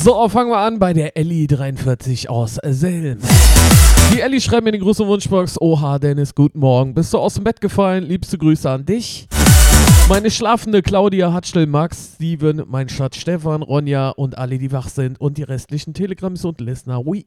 So, fangen wir an bei der Elli 43 aus Selm. Die Elli schreibt mir in die große Wunschbox: Oha, Dennis, guten Morgen. Bist du aus dem Bett gefallen? Liebste Grüße an dich. Meine schlafende Claudia, Hatschel, Max, Steven, mein Schatz Stefan, Ronja und alle, die wach sind und die restlichen Telegrams und Listener. We